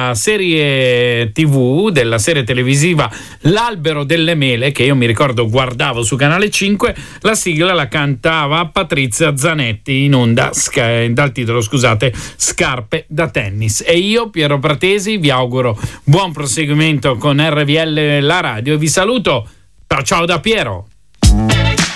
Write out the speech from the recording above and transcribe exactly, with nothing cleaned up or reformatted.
della serie tivù, della serie televisiva L'Albero delle Mele, che io mi ricordo guardavo su Canale cinque. La sigla la cantava Patrizia Zanetti in onda sca- dal titolo, scusate, Scarpe da tennis. E io, Piero Pratesi, vi auguro buon proseguimento con R V L la radio e vi saluto. Ciao ciao da Piero.